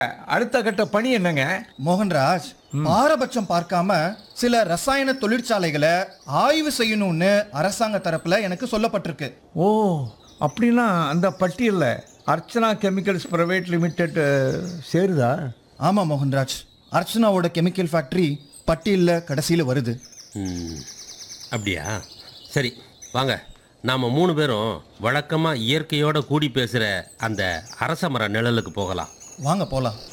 அடுத்த கட்ட பணி என்னங்க? மோகன்ராஜ், பாரபட்சம் பார்க்காம சில ரசாயன தொழிற்சாலைகளை ஆய்வு செய்யணும்னு அரசாங்க தரப்புல எனக்கு சொல்லப்பட்டிருக்கு. ஓ, அப்படின்னா அந்த பட்டியல்ல அர்ச்சனா கெமிக்கல்ஸ் பிரைவேட் லிமிடெட் சேருதா? ஆமா மோகன்ராஜ், அர்ச்சனாவோட கெமிக்கல் ஃபேக்டரி பட்டியல்ல கடைசியில் வருது. அப்படியா? சரி, வாங்க நாம் 3 பேரும் வழக்கமாக இயற்கையோட கூடி பேசுகிற அந்த அரச மர நிழலுக்கு போகலாம். வாங்க போலாம்.